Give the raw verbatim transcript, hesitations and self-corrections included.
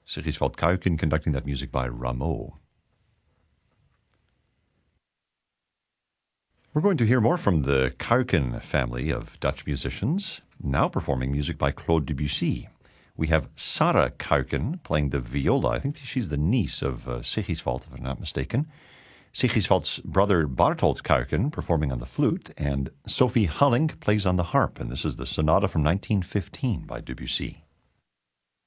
Sigiswald Kuiken conducting that music by Rameau. We're going to hear more from the Kuiken family of Dutch musicians, now performing music by Claude Debussy. We have Sarah Kuiken playing the viola. I think she's the niece of uh, Sigiswald, if I'm not mistaken. Sigiswald's brother Barthold Kuiken performing on the flute, and Sophie Hulling plays on the harp. And this is the sonata from nineteen fifteen by Debussy.